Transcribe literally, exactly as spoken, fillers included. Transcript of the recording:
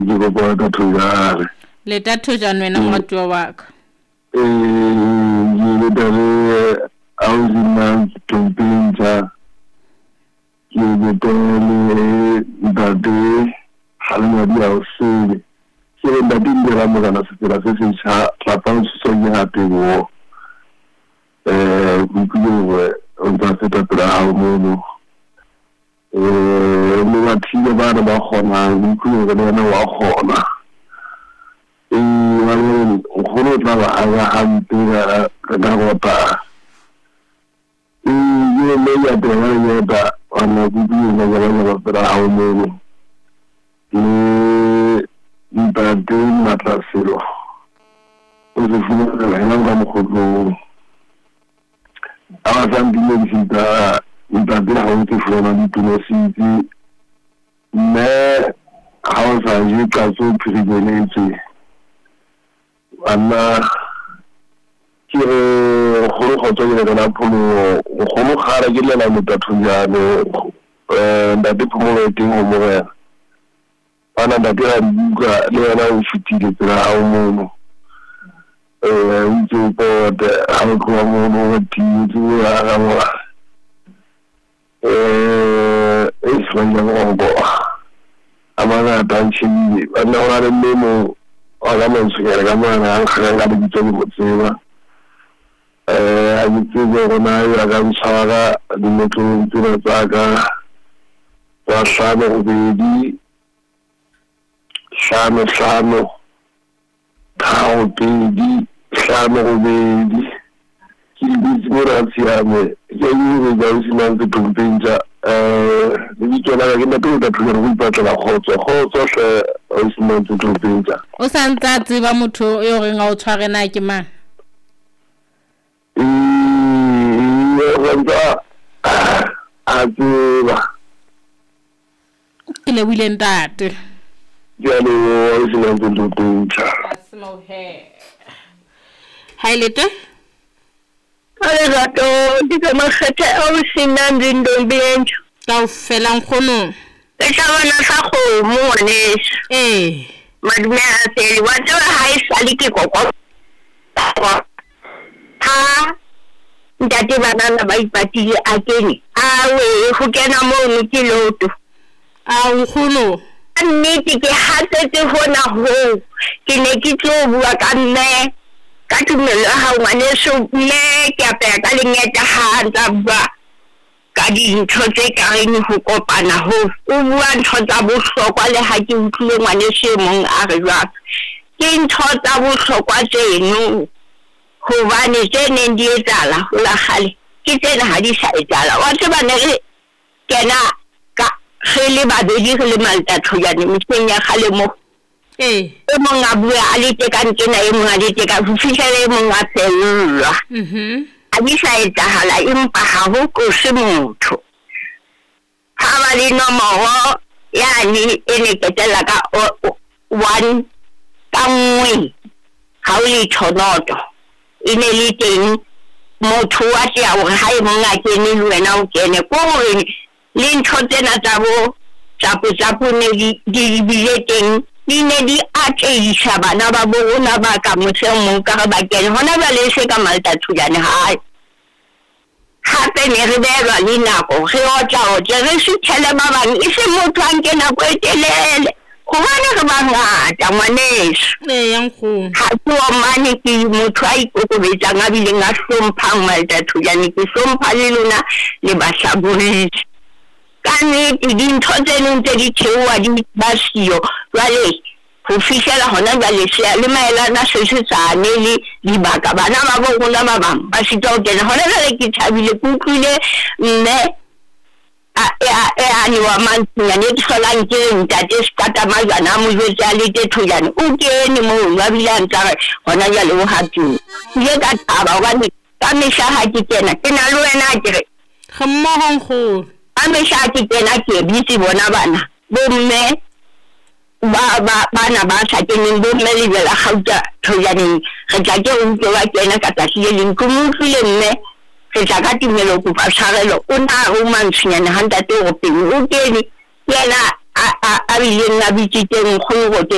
ke go bona ka thujane le ta thujane wena motho wa ka eh le dare auzina tompinja ke go tole dade halima dia usile ke dade ndira mogana se tsela se se tsha tlapa se se ya tebo eh kukuwe on va feta para hawo eh le batile ba ba gona kukuwe ga bona wa gona eh wa le go tla ba aga hampe ga ga bota eh ye le ya de ya da ona kukuwe ga bona ba para hawo le ntante matlaselo o se funa la ina ga mogolo a sa ndile disita ntante ha o te fona ditulo sitse me ha o sa je ka so privilege ana ke go go tswa le la pholo go mo gare ke le la motathonyane eh ndate pholo e teng o mo ga ana ndate a buka le yana o fitile tsela ha o mo eh ntse po de ha go mo mo tinu ya ga mo eh es wanya ngo amana tanchini ana ora le memo ala menso ya ga mana an khanga le bitso mo tseba eh a bitso go na ya ga mshara di motho tsena tsaka wa shaba go bedi shano shano tao pedi shano go bedi ke ditmora tsiame ke yini ga o sina ntse tumpinja eh di tsona ga ke na tota tsena go ipatla khotso khotso se o sina ntse tumpinja o santsa tseba motho yo re nga o tshware na ke mang eh wanda a tseba ke le wile ntate ya le o sina ntse tumpinja asmo he hailete ale rato diga makgethe o sina ndindombi enjo ka o fela nkgono e tshwana sa go mo ne eh madume a tele wa tsa ha e sali ke kokwa ha ntate bana ba ipatile a kene a we go kena mo no ke loto a nkgono nnete ke hatsetse hona ho ke ne ke tlo bua ka nne ka tumelo ha ngwane so mme ke apea ka lengeta ha ntsa ba ka dintho tse ka reng ho kopana ho o bua ntho tsa bohlokwa le ha ke utlwile ngwane se mong a re jwa ke ntho tsa bohlokwa tseno hobane tsene di etsala ho la khale ke tsena ha di sa etsala wa tseba ne re kena ka re le babedi re le maltatho ya ne metseng ya khale mo eh e mong a bua a le teka ntena e mong a le teka ho fihlela e mong a tsellwa mhm a di sa etsahala empa ha ho ko se motho ha ba le nomoro yani e ne ketela ka one ka nngwe ha o le thonoto e ne le teng motho wa tla hore ha e mong a kene le wena o kene ko hore le ntho tsena tsa bo tsapo tsapo ne di bile teng di ne di atleisa bana ba bona ba ka motseng mo ka ba kene hona ba le se ka malta thujane hae hape ne re belwa le nako re otla o re se tshele ba bang e se motho a nke nako e telele go bona re ba ngata ngwaneso eh yang go ha tlo mane ke motho a ikokobetsang a bileng a hlomphang malta thujane ke hlompha le lona le ba hlaboletse kane dintho tseno tse di thewa di basio jwale go fihlela hona jwale se le maelana se se tsane le dibaka bana ba bo rona ba bang ba se tlo kena hona jwale ke thabile ke utlwile mme a a a ni wa mantsinya ne tsolang ke ntate skata majana mo jwetsa le te thojane o kene mo wa bilantsa hona jwale o hatu ye ka taba wa ni ka mesha ha ke kena ke na le wena ke re gmmohong go amesha ke tena ke bitse bona bana bomme ba ba bana ba sa keneng bomme le la gauta thojane re tla ke o ke wa kena ka tsahle le nkumufile mme re tla ka timelo go pa tshwarelo o na o mantsinyane handa te go pele o kene yena a a a ile nna bitse teng go go